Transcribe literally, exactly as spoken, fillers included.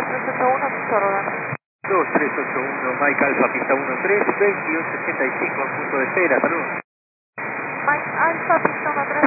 tres ocho uno, pista Rodan. dos tres ocho uno, Mike Alfa, pista uno tres, veintiocho ochenta y cinco, punto de espera, saludos. Mike Alfa, pista uno tres,